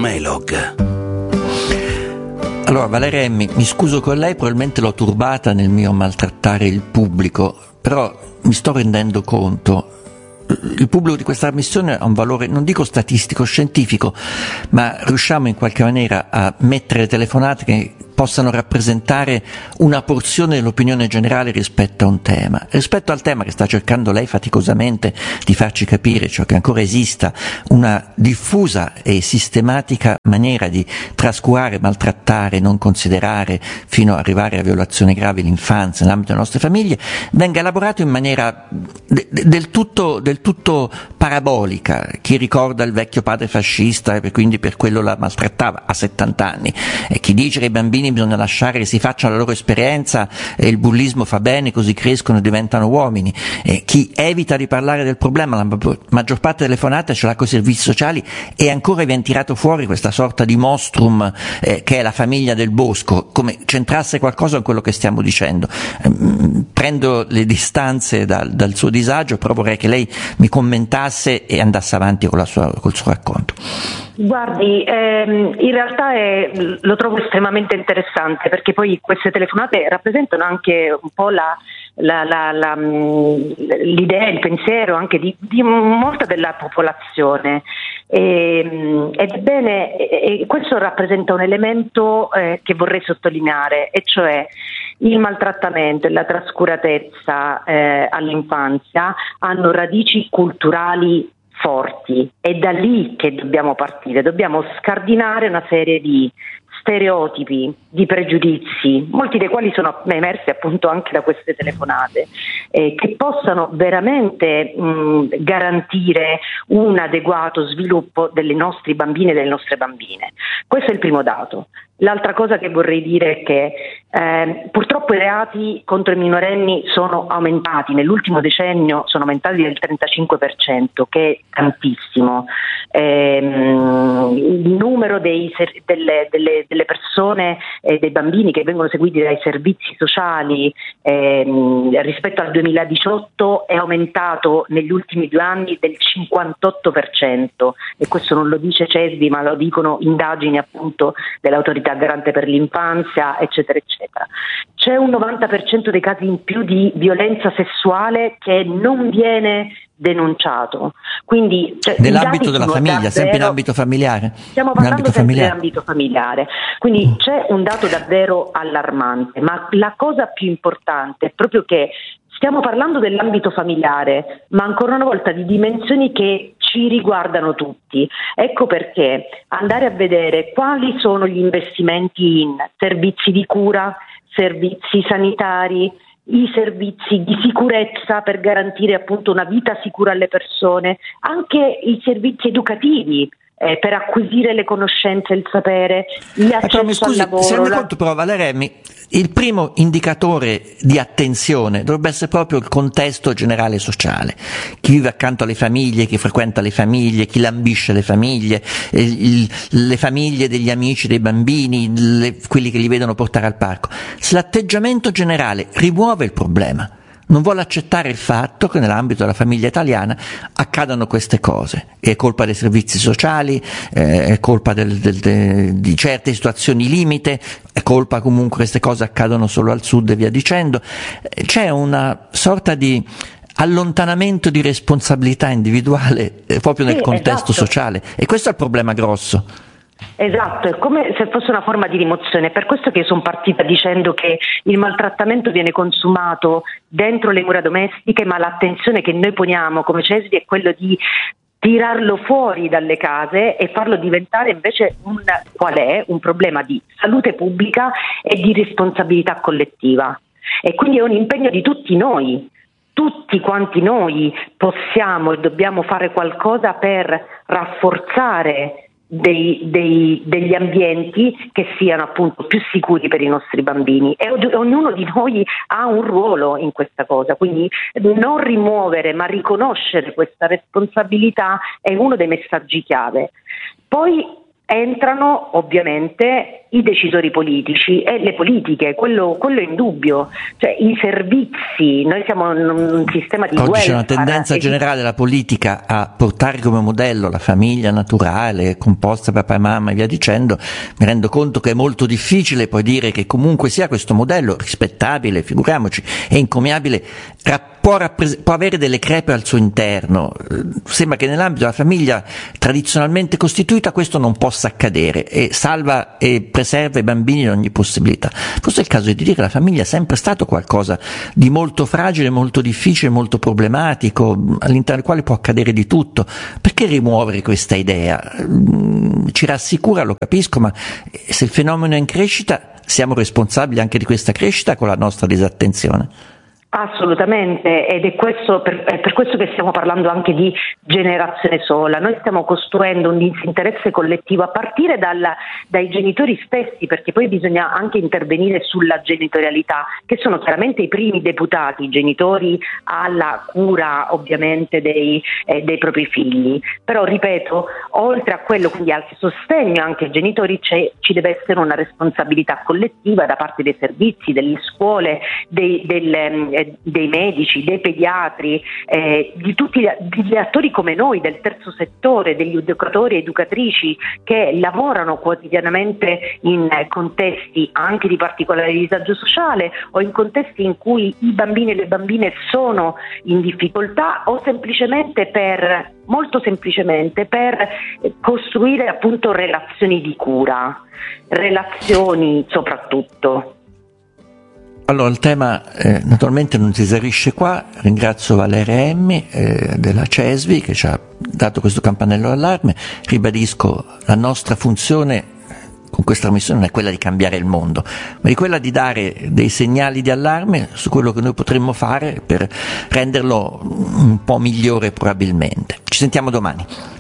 Mailog. Allora Valeria, mi scuso con lei, probabilmente l'ho turbata nel mio maltrattare il pubblico, però mi sto rendendo conto. Il pubblico di questa trasmissione ha un valore, non dico statistico, scientifico, ma riusciamo in qualche maniera a mettere telefonate che possano rappresentare una porzione dell'opinione generale rispetto a un tema, rispetto al tema che sta cercando lei faticosamente di farci capire, cioè che ancora esista una diffusa e sistematica maniera di trascurare, maltrattare, non considerare, fino ad arrivare a violazioni gravi l'infanzia nell'ambito delle nostre famiglie, venga elaborato in maniera del tutto parabolica. Chi ricorda il vecchio padre fascista e quindi per quello la maltrattava a 70 anni, e chi dice che i bambini bisogna lasciare che si facciano la loro esperienza e il bullismo fa bene, così crescono e diventano uomini, e chi evita di parlare del problema, la maggior parte delle telefonate ce l'ha con i servizi sociali, e ancora viene tirato fuori questa sorta di mostrum che è la famiglia del bosco, come c'entrasse qualcosa con quello che stiamo dicendo. Prendo le distanze dal suo disagio, però vorrei che lei mi commentasse e andasse avanti col suo racconto. Guardi, in realtà lo trovo estremamente interessante, perché poi queste telefonate rappresentano anche un po' l'idea, il pensiero anche di molta della popolazione, ed ebbene questo rappresenta un elemento che vorrei sottolineare, e cioè il maltrattamento e la trascuratezza all'infanzia hanno radici culturali forti. È da lì che dobbiamo partire, dobbiamo scardinare una serie di stereotipi, di pregiudizi, molti dei quali sono emersi appunto anche da queste telefonate, che possano veramente garantire un adeguato sviluppo dei nostri bambini e delle nostre bambine. Questo è il primo dato. L'altra cosa che vorrei dire è che purtroppo i reati contro i minorenni sono aumentati, nell'ultimo decennio sono aumentati del 35%, che è tantissimo. Il numero delle persone, dei bambini che vengono seguiti dai servizi sociali rispetto al 2018 è aumentato negli ultimi 2 anni del 58%, e questo non lo dice CESVI, ma lo dicono indagini appunto dell'autorità garante per l'infanzia, eccetera eccetera. C'è un 90% dei casi in più di violenza sessuale che non viene denunciato. Quindi nell'ambito della famiglia, sempre in ambito familiare. Stiamo parlando sempre dell'ambito familiare. Quindi c'è un dato davvero allarmante, ma la cosa più importante è proprio che stiamo parlando dell'ambito familiare, ma ancora una volta di dimensioni che ci riguardano tutti. Ecco perché andare a vedere quali sono gli investimenti in servizi di cura, servizi sanitari, i servizi di sicurezza per garantire appunto una vita sicura alle persone, anche i servizi educativi per acquisire le conoscenze, il sapere, l'accesso al lavoro. Si rende conto però, Valeria, il primo indicatore di attenzione dovrebbe essere proprio il contesto generale sociale. Chi vive accanto alle famiglie, chi frequenta le famiglie, chi lambisce le famiglie, le famiglie degli amici dei bambini, quelli che li vedono portare al parco. Se l'atteggiamento generale rimuove il problema, non vuole accettare il fatto che nell'ambito della famiglia italiana accadano queste cose. È colpa dei servizi sociali, è colpa di certe situazioni limite, è colpa comunque queste cose accadono solo al sud e via dicendo. C'è una sorta di allontanamento di responsabilità individuale proprio nel contesto sociale, e questo è il problema grosso. Esatto, è come se fosse una forma di rimozione. È per questo che io sono partita dicendo che il maltrattamento viene consumato dentro le mura domestiche, ma l'attenzione che noi poniamo come CESVI è quello di tirarlo fuori dalle case e farlo diventare invece un problema di salute pubblica e di responsabilità collettiva. E quindi è un impegno di tutti noi. Tutti quanti noi possiamo e dobbiamo fare qualcosa per rafforzare degli ambienti che siano appunto più sicuri per i nostri bambini, e ognuno di noi ha un ruolo in questa cosa, quindi non rimuovere ma riconoscere questa responsabilità è uno dei messaggi chiave. Poi entrano ovviamente i decisori politici e le politiche, quello è indubbio, cioè i servizi, noi siamo in un sistema di welfare. Oggi c'è una welfare, tendenza generale della politica a portare come modello la famiglia naturale, composta papà e mamma e via dicendo. Mi rendo conto che è molto difficile poi dire che comunque sia questo modello rispettabile, figuriamoci, è encomiabile, può avere delle crepe al suo interno. Sembra che nell'ambito della famiglia tradizionalmente costituita questo non possa accadere e salva e preserva i bambini da ogni possibilità. Forse è il caso di dire che la famiglia è sempre stato qualcosa di molto fragile, molto difficile, molto problematico, all'interno del quale può accadere di tutto. Perché rimuovere questa idea? Ci rassicura, lo capisco, ma se il fenomeno è in crescita, siamo responsabili anche di questa crescita con la nostra disattenzione. Assolutamente, ed è per questo che stiamo parlando anche di generazione sola. Noi stiamo costruendo un disinteresse collettivo a partire dai genitori stessi, perché poi bisogna anche intervenire sulla genitorialità, che sono chiaramente i primi deputati, i genitori alla cura ovviamente dei propri figli. Però ripeto, oltre a quello, quindi al sostegno anche ai genitori, ci deve essere una responsabilità collettiva da parte dei servizi, delle scuole, dei medici, dei pediatri, di tutti gli attori come noi del terzo settore, degli educatori e educatrici che lavorano quotidianamente in contesti anche di particolare disagio sociale o in contesti in cui i bambini e le bambine sono in difficoltà o molto semplicemente per costruire appunto relazioni di cura, relazioni soprattutto. Allora, il tema naturalmente non si esaurisce qua. Ringrazio Valeria Emmi della CESVI che ci ha dato questo campanello d'allarme. Ribadisco, la nostra funzione con questa trasmissione non è quella di cambiare il mondo, ma è quella di dare dei segnali di allarme su quello che noi potremmo fare per renderlo un po' migliore probabilmente. Ci sentiamo domani.